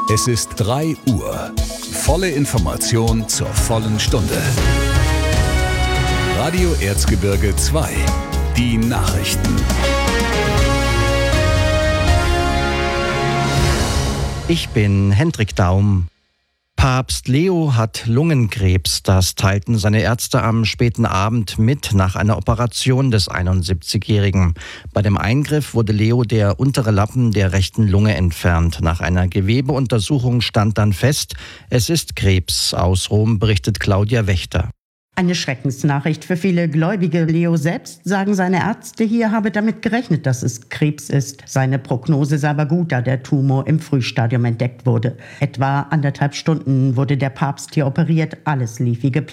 Es ist 3 Uhr. Volle Information zur vollen Stunde. Radio Erzgebirge 2. Die Nachrichten. Ich bin Hendrik Daum. Papst Leo hat Lungenkrebs. Das teilten seine Ärzte am späten Abend mit nach einer Operation des 71-Jährigen. Bei dem Eingriff wurde Leo der untere Lappen der rechten Lunge entfernt. Nach einer Gewebeuntersuchung stand dann fest, es ist Krebs. Aus Rom berichtet Claudia Wächter. Eine Schreckensnachricht für viele Gläubige. Leo selbst, sagen seine Ärzte hier, habe damit gerechnet, dass es Krebs ist. Seine Prognose sei aber gut, da der Tumor im Frühstadium entdeckt wurde. Etwa 1,5 Stunden wurde der Papst hier operiert. Alles lief wie geplant.